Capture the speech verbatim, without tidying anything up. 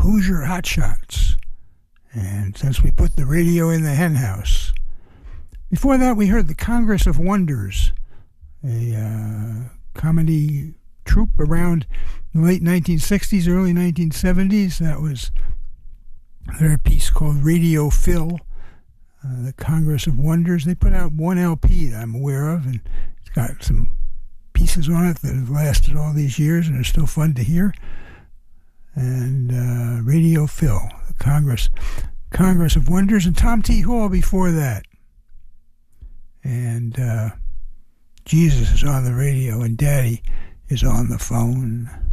Hoosier Hotshots. And since we put the radio in the hen house. Before that, we heard the Congress of Wonders, a uh, comedy troupe around the late nineteen sixties, early nineteen seventies. That was their piece called Radio Phil, uh, the Congress of Wonders. They put out one L P that I'm aware of, and it's got some pieces on it that have lasted all these years and are still fun to hear. And uh, Radio Phil, the Congress Congress of Wonders, and Tom T. Hall before that. And uh, Jesus is on the radio and Daddy is on the phone.